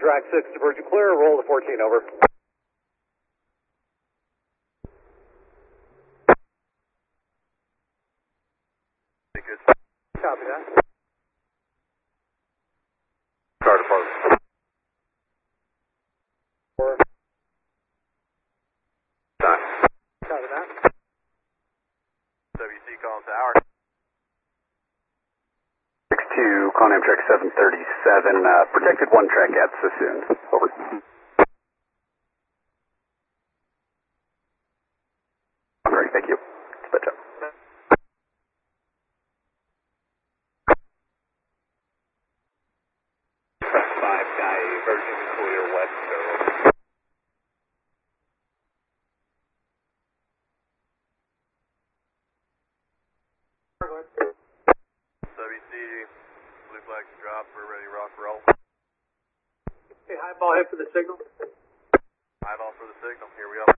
track 6 to Virgin Clear, roll to 14, over. Good. Copy that. Car depart. 4. Time. Copy that. WC calling tower. 62, calling Amtrak 737, protected one track at Sassoon. Over. Great, thank you. Dispatch up. 5 diverging clear west, over. WC, blue flags drop, we're ready to rock roll. Hey, high ball, head for the signal. High ball for the signal, here we go.